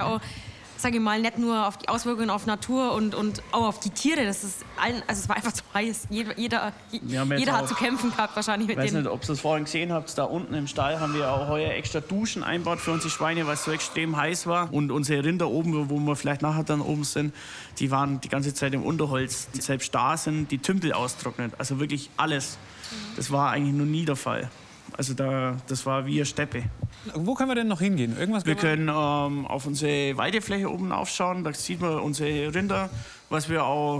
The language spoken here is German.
auch, sage ich mal, nicht nur auf die Auswirkungen auf Natur und auch auf die Tiere. Das ist allen, also es war einfach zu heiß. Jeder hat zu kämpfen gehabt wahrscheinlich mit denen. Ich weiß denen. nicht, ob ihr es vorhin gesehen habt, da unten im Stall haben wir auch heuer extra Duschen eingebaut für unsere Schweine, weil es so extrem heiß war. Und unsere Rinder oben, wo wir vielleicht nachher dann oben sind, die waren die ganze Zeit im Unterholz. Selbst da sind die Tümpel austrocknet, also wirklich alles. Das war eigentlich noch nie der Fall. Also das war wie eine Steppe. Wo können wir denn noch hingehen? Wir können auf unsere Weidefläche oben aufschauen. Da sieht man unsere Rinder, was wir auch